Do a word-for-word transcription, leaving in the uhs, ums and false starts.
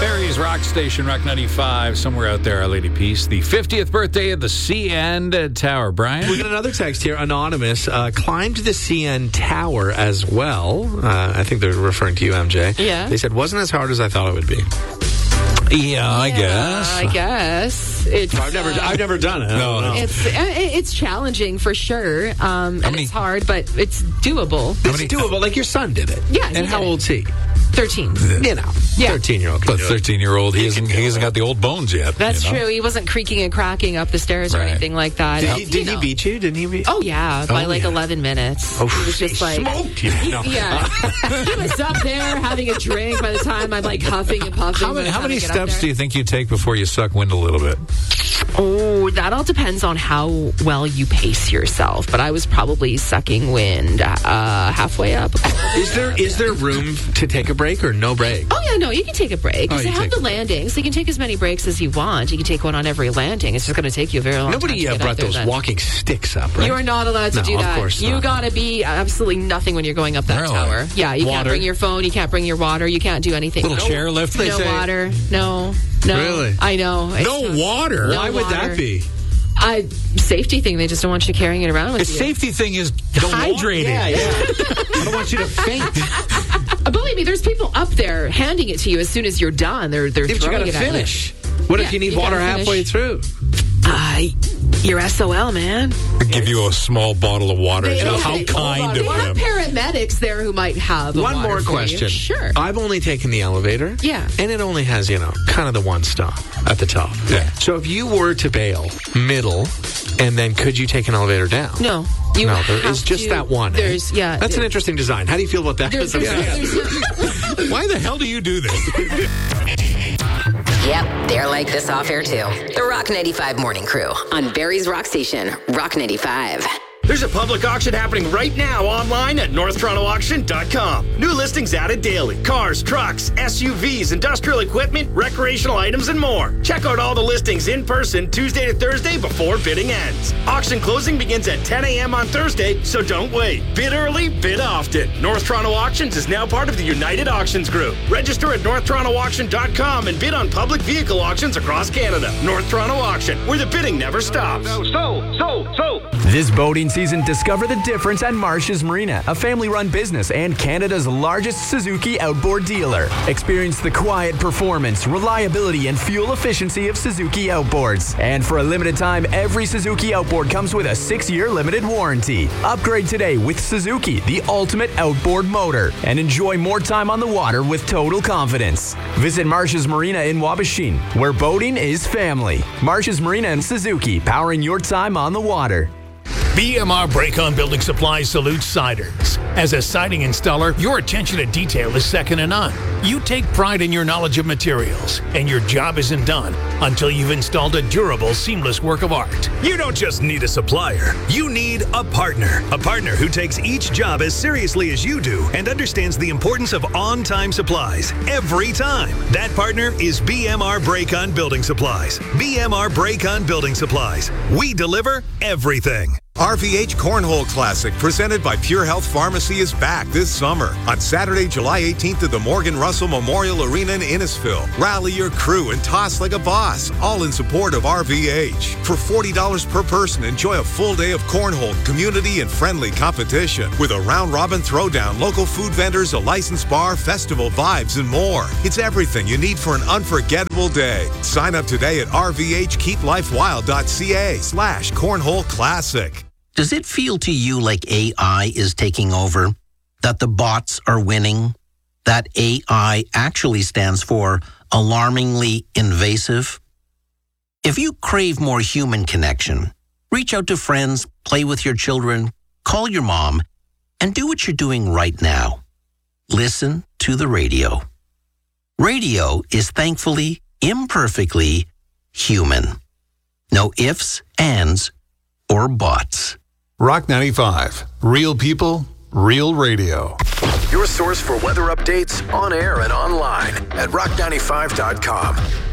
Barry's Rock Station, Rock ninety-five, somewhere out there, Our Lady Peace. The fiftieth birthday of the C N Tower. Brian? We got another text here, anonymous. Uh, climbed the C N Tower as well. Uh, I think they're referring to you, M J. Yeah. They said, wasn't as hard as I thought it would be. Yeah, I Yeah, guess. I guess. It's, I've never, I've never done it. I No, don't know. no. It's it's challenging for sure. Um, and many- it's hard, but it's doable. It's doable. Like your son did it. Yeah, he And how did it. old's he? thirteen. You know, Yeah. thirteen-year-old. But thirteen-year-old, he hasn't, he hasn't got the old bones yet. That's you know? true. He wasn't creaking and cracking up the stairs or Right. anything like that. Did, Uh, he, you did he know. beat you? Didn't he beat Oh, yeah, by Oh, like yeah. eleven minutes. Oh, he was just he like... smoked you. No. Yeah. He was up there having a drink by the time I'm like huffing and puffing. How by many, the how time many I get up steps there. do you think you take before you suck wind a little bit? Oh, that all depends on how well you pace yourself. But I was probably sucking wind uh, halfway up. Is there is there room to take a break or no break? Oh, yeah, no, you can take a break. Oh, they you have take the a break. landings. So you can take as many breaks as you want. You can take one on every landing. It's just going to take you a very long time. Nobody to uh, get brought up there those then. walking sticks up, right? You are not allowed to No, do of that. course You not. got to be absolutely nothing when you're going up that Really? tower. Yeah, you can't Water? bring your phone. You can't bring your water. You can't do anything. Little no, chairlift, they no say? water. No. No. Really? I know. It's No not- water? No Why would water. that be? I safety thing. They just don't want you carrying it around with The you. safety thing is hydrating. Yeah, yeah. I don't want you to faint. Uh, Believe me, there's people up there handing it to you as soon as you're done. They're they're But you throwing got to it at you. finish. What Yeah, if you need you gotta water halfway finish. through? Uh, you're S O L, man. Give you a small bottle of water. They- How they- kind they of have them. paramedics there who might have a One water more for you. question. Sure. I've only taken the elevator. Yeah. And it only has, you know, kind of the one stop at the top. Yeah. So if you were to bail middle, and then could you take an elevator down? No, you no, there have is just to- that one. eh? There's yeah. That's an there- interesting design. How do you feel about that? There's, there's, there's, Why the hell do you do this? Yep, they're like this off air too. The Rock ninety-five Morning Crew on Barry's Rock Station, Rock ninety-five. There's a public auction happening right now online at north toronto auction dot com. New listings added daily. Cars, trucks, S U Vs, industrial equipment, recreational items, and more. Check out all the listings in person Tuesday to Thursday before bidding ends. Auction closing begins at ten a.m. on Thursday, so don't wait. Bid early, bid often. North Toronto Auctions is now part of the United Auctions Group. Register at north toronto auction dot com and bid on public vehicle auctions across Canada. North Toronto Auction, where the bidding never stops. So, so, so, so. This boating season, discover the difference at Marsh's Marina, a family-run business and Canada's largest Suzuki outboard dealer. Experience the quiet performance, reliability, and fuel efficiency of Suzuki outboards. And for a limited time, every Suzuki outboard comes with a six-year limited warranty. Upgrade today with Suzuki, the ultimate outboard motor, and enjoy more time on the water with total confidence. Visit Marsh's Marina in Wabashin, where boating is family. Marsh's Marina and Suzuki, powering your time on the water. B M R Break-On Building Supplies salutes siders. As a siding installer, your attention to detail is second to none. You take pride in your knowledge of materials, and your job isn't done until you've installed a durable, seamless work of art. You don't just need a supplier. You need a partner. A partner who takes each job as seriously as you do and understands the importance of on-time supplies every time. That partner is B M R Break-On Building Supplies. B M R Break-On Building Supplies. We deliver everything. R V H Cornhole Classic, presented by Pure Health Pharmacy, is back this summer. On Saturday, July eighteenth at the Morgan Russell Memorial Arena in Innisfil. Rally your crew and toss like a boss, all in support of R V H. For forty dollars per person, enjoy a full day of cornhole, community, and friendly competition. With a round-robin throwdown, local food vendors, a licensed bar, festival vibes, and more. It's everything you need for an unforgettable day. Sign up today at r v h keep life wild dot c a slash cornhole classic. Does it feel to you like A I is taking over? That the bots are winning? That A I actually stands for alarmingly invasive? If you crave more human connection, reach out to friends, play with your children, call your mom, and do what you're doing right now. Listen to the radio. Radio is thankfully, imperfectly human. No ifs, ands, or buts. Rock ninety-five. Real people, real radio. Your source for weather updates on air and online at rock ninety-five dot com.